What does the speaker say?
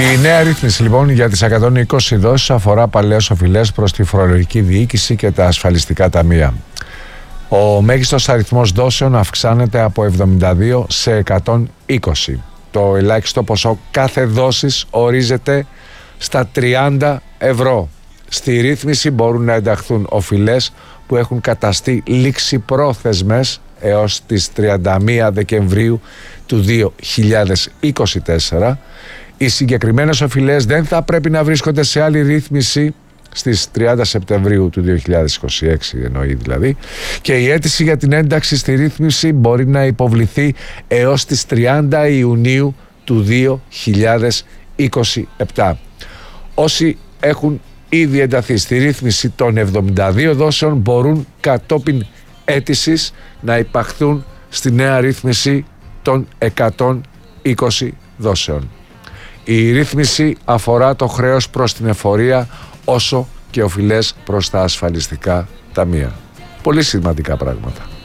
Η νέα ρύθμιση λοιπόν για τις 120 δόσεις αφορά παλαιές οφειλές προς τη φορολογική διοίκηση και τα ασφαλιστικά ταμεία. Ο μέγιστος αριθμός δόσεων αυξάνεται από 72 σε 120. Το ελάχιστο ποσό κάθε δόσης ορίζεται στα 30 ευρώ. Στη ρύθμιση μπορούν να ενταχθούν οφειλές που έχουν καταστεί ληξιπρόθεσμες έως τις 31 Δεκεμβρίου του 2024. Οι συγκεκριμένες οφειλές δεν θα πρέπει να βρίσκονται σε άλλη ρύθμιση στις 30 Σεπτεμβρίου του 2026 εννοεί δηλαδή, και η αίτηση για την ένταξη στη ρύθμιση μπορεί να υποβληθεί έως τις 30 Ιουνίου του 2027. Όσοι έχουν ήδη ενταθεί στη ρύθμιση των 72 δόσεων μπορούν κατόπιν αίτησης να υπαχθούν στη νέα ρύθμιση των 120 δόσεων. Η ρύθμιση αφορά το χρέος προς την εφορία όσο και οφειλές προς τα ασφαλιστικά ταμεία. Πολύ σημαντικά πράγματα.